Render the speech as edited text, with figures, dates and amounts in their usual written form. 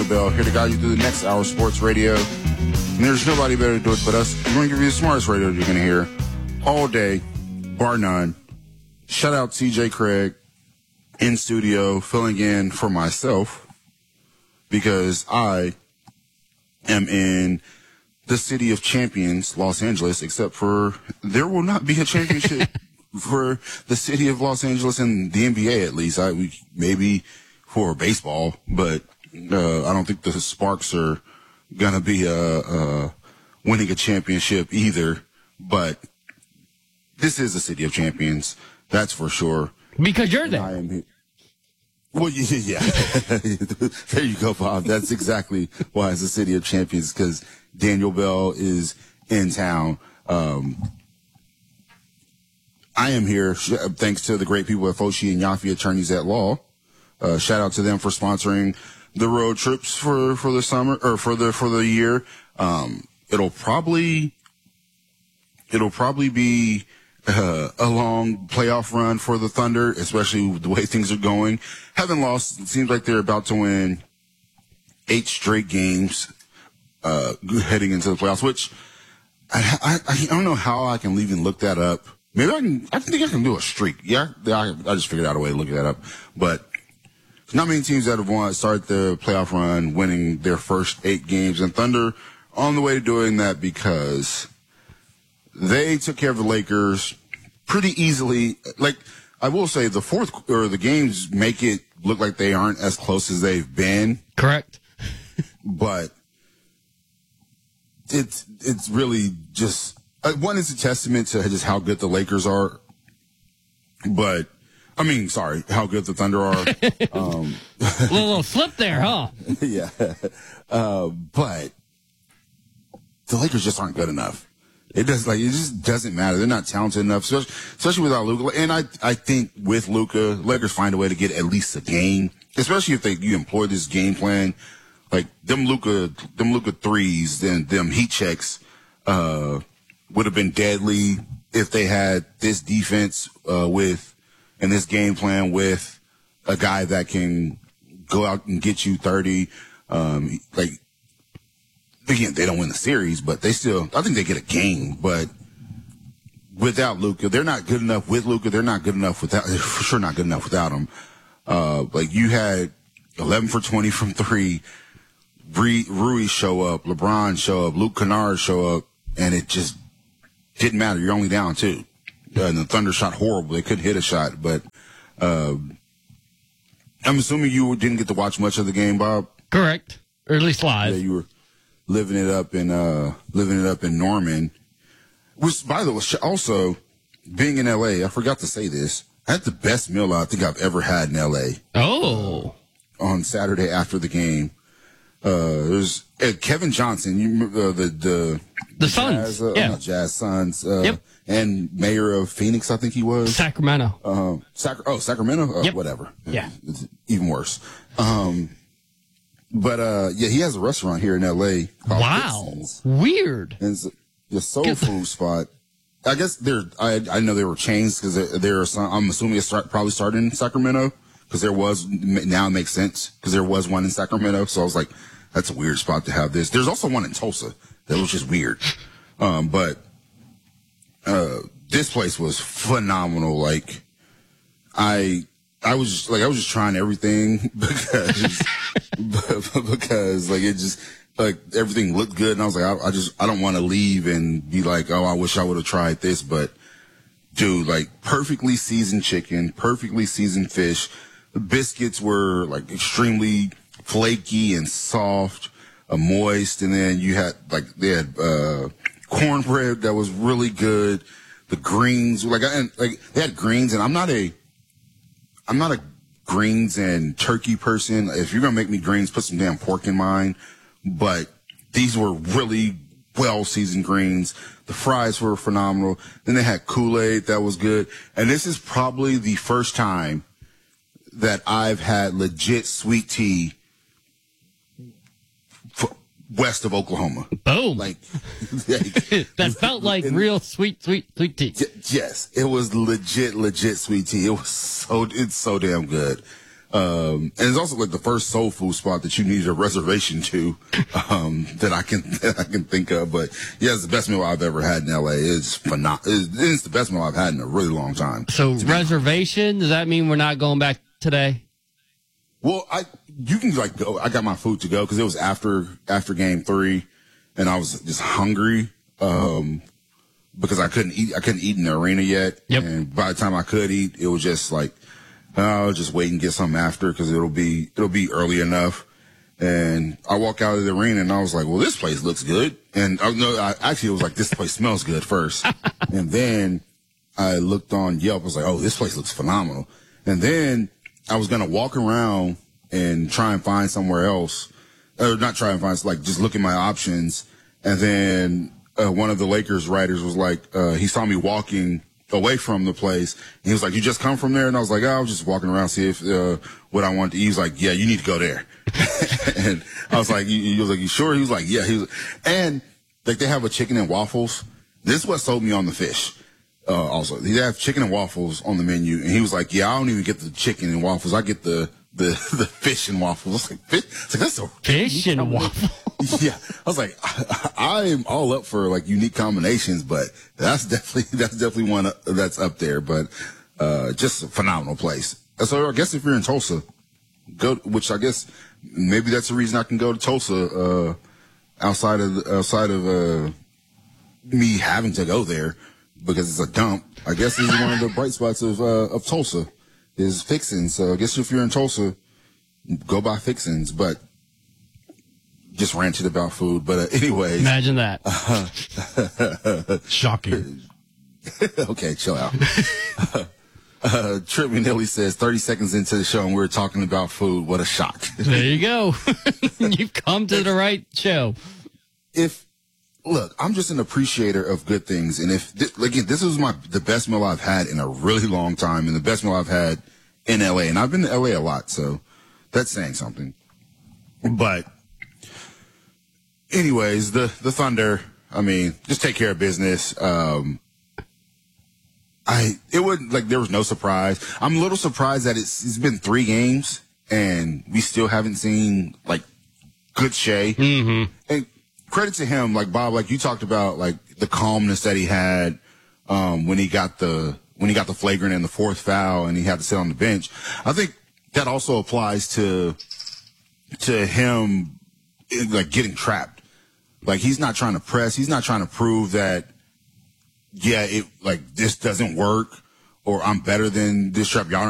Daniel Bell, here to guide you through the next hour of sports radio. And there's nobody better to do it but us. We're going to give you the smartest radio you're going to hear all day, bar none. Shout out TJ Craig in studio, filling in for myself because I am in the city of champions, Los Angeles, except for there will not be a championship for the city of Los Angeles in the NBA, at least. Maybe for baseball, but I don't think the Sparks are going to be winning a championship either. But this is the city of champions, that's for sure. Because you're there. I am here. Well, yeah. There you go, Bob. That's exactly why it's the city of champions, because Daniel Bell is in town. I am here thanks to the great people at Foshi and Yaffe Attorneys at Law. Shout out to them for sponsoring the road trips for the summer or for the year. It'll probably be a long playoff run for the Thunder, especially with the way things are going. Haven't lost. It seems like they're about to win 8 straight games heading into the playoffs, which I don't know how I can even look that up. Maybe I think I can do a streak. Yeah, I just figured out a way to look that up. But not many teams that have started the playoff run winning their first 8 games, and Thunder on the way to doing that because they took care of the Lakers pretty easily. Like, I will say the games make it look like they aren't as close as they've been. Correct. But it's really just, one is a testament to just how good the Lakers are. But, how good the Thunder are. A little slip there, huh? Yeah. But the Lakers just aren't good enough. It just doesn't matter. They're not talented enough, especially without Luka. And I think with Luka, Lakers find a way to get at least a game, especially if you employ this game plan. Like them Luka threes, then them heat checks, would have been deadly if they had this defense, and this game plan with a guy that can go out and get you 30. Again, they don't win the series, but I think they get a game. But without Luka, they're not good enough with Luka. They're not good enough they're for sure not good enough without him. You had 11 for 20 from 3. Rui show up, LeBron show up, Luke Kennard show up, and it just didn't matter. You're only down 2. And the Thunder shot horrible. They couldn't hit a shot, but I'm assuming you didn't get to watch much of the game, Bob. Correct, or at least live. Yeah, you were living it up in Norman. Which, by the way, also being in LA, I forgot to say this. I had the best meal I think I've ever had in LA. Oh, on Saturday after the game. There's Kevin Johnson, the Suns, not Jazz Suns, yep. And mayor of Phoenix, I think he was. Sacramento. Sacramento? Yep. Whatever. Yeah. It's even worse. But he has a restaurant here in L.A. called Wow. Dixon's. Weird. And it's a soul food spot. I guess I know they were chains because there are some, I'm assuming probably started in Sacramento because now it makes sense because there was one in Sacramento. So I was like, that's a weird spot to have this. There's also one in Tulsa that was just weird. But this place was phenomenal. Like I was just trying everything because like it just, like everything looked good. And I was like, I don't want to leave and be like, oh, I wish I would have tried this. But dude, like perfectly seasoned chicken, perfectly seasoned fish. The biscuits were like extremely flaky and soft, moist. And then they had cornbread that was really good. The greens, they had greens, and I'm not a greens and turkey person. If you're gonna make me greens, put some damn pork in mine. But these were really well seasoned greens. The fries were phenomenal. Then they had Kool-Aid that was good. And this is probably the first time that I've had legit sweet tea west of Oklahoma. Boom. That felt like real sweet tea. Yes, it was legit sweet tea. It's so damn good. And it's also like the first soul food spot that you need a reservation to, that I can think of. But yeah, it's the best meal I've ever had in LA. It's phenomenal. It's the best meal I've had in a really long time. So reservation, does that mean we're not going back today? Well, you can like go. I got my food to go because it was after game 3, and I was just hungry, because I couldn't eat in the arena yet. Yep. And by the time I could eat, it was just like, I'll just wait and get something after because it'll be early enough. And I walk out of the arena and I was like, well, this place looks good. And actually it was like, this place smells good first. And then I looked on Yelp. I was like, oh, this place looks phenomenal. And then I was going to walk around and try and find somewhere else, or not try and find, like just look at my options. And then one of the Lakers writers was like, he saw me walking away from the place. And he was like, you just come from there? And I was like, I was just walking around, see if, what I wanted to eat. He was like, yeah, you need to go there. And I was like, he was like, you sure? He was like, yeah. And like they have a chicken and waffles. This is what sold me on the fish. Also, they have chicken and waffles on the menu. And he was like, yeah, I don't even get the chicken and waffles. I get the fish and waffles. I was like, fish? It's like, that's a Fish and waffle. Yeah. I was like, I'm all up for like unique combinations, but that's definitely one that's up there, but, just a phenomenal place. So I guess if you're in Tulsa, which I guess maybe that's the reason I can go to Tulsa, outside of me having to go there because it's a dump. I guess this is one of the bright spots of Tulsa is Fixins. So I guess if you're in Tulsa, go buy Fixins, but just ranted about food. But anyways. Imagine that. Shocking. Okay, chill out. Trip Manilli says 30 seconds into the show and we're talking about food. What a shock. There you go. You've come to the right show. Look, I'm just an appreciator of good things. And again, this is the best meal I've had in a really long time and the best meal I've had in LA. And I've been to LA a lot, so that's saying something. But anyways, the Thunder, I mean, just take care of business. There was no surprise. I'm a little surprised that it's been 3 games and we still haven't seen like good Shea. Mm-hmm. And credit to him, like Bob, like you talked about, like the calmness that he had, when he got the flagrant and the 4th foul and he had to sit on the bench. I think that also applies to him, like getting trapped. Like he's not trying to press. He's not trying to prove that, yeah, this doesn't work or I'm better than this trap. Y'all